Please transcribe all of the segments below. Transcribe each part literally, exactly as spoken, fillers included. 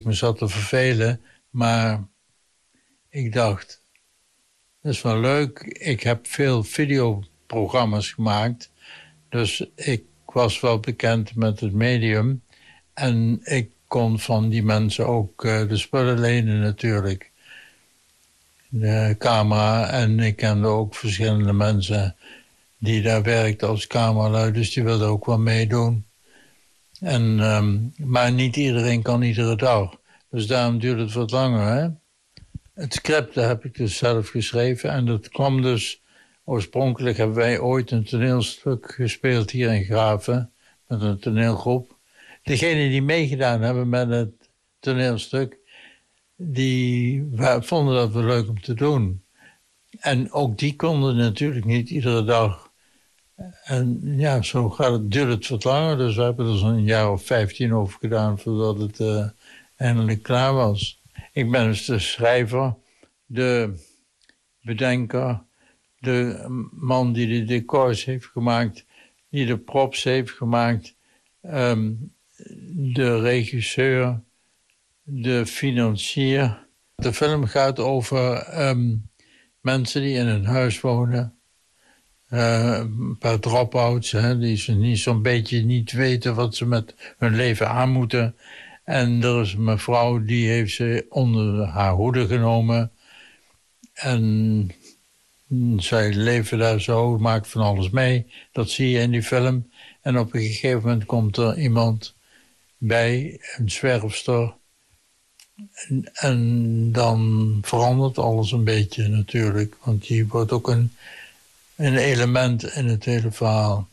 me zat te vervelen, maar ik dacht, dat is wel leuk. Ik heb veel videoprogramma's gemaakt, dus ik was wel bekend met het medium. En ik kon van die mensen ook uh, de spullen lenen natuurlijk. De camera, en ik kende ook verschillende mensen die daar werkten als cameralui, dus die wilden ook wel meedoen. En, um, maar niet iedereen kan iedere dag. Dus daarom duurt het wat langer. Hè? Het script dat heb ik dus zelf geschreven. En dat kwam dus... Oorspronkelijk hebben wij ooit een toneelstuk gespeeld hier in Graven. Met een toneelgroep. Degenen die meegedaan hebben met het toneelstuk... die vonden dat wel leuk om te doen. En ook die konden natuurlijk niet iedere dag... En ja, zo gaat het, duurt het wat langer. Dus we hebben er zo'n jaar of vijftien over gedaan voordat het uh, eindelijk klaar was. Ik ben dus de schrijver, de bedenker, de man die de decors heeft gemaakt, die de props heeft gemaakt, um, de regisseur, de financier. De film gaat over um, mensen die in een huis wonen. Uh, een paar drop-outs, hè, die ze niet zo'n beetje niet weten wat ze met hun leven aan moeten. En er is een mevrouw die heeft ze onder haar hoede genomen. En zij leven daar zo, maakt van alles mee. Dat zie je in die film. En op een gegeven moment komt er iemand bij, een zwerfster. En, en dan verandert alles een beetje natuurlijk. Want die wordt ook een... een element in het hele verhaal.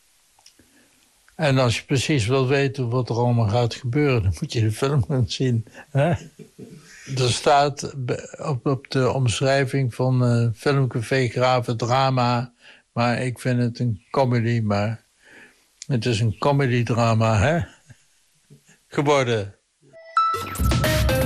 En als je precies wil weten wat er allemaal gaat gebeuren... dan moet je de film gaan zien. Hè? Er staat op, op de omschrijving van uh, Filmcafé Graven drama... maar ik vind het een comedy, maar... het is een comedy-drama, hè? Geworden.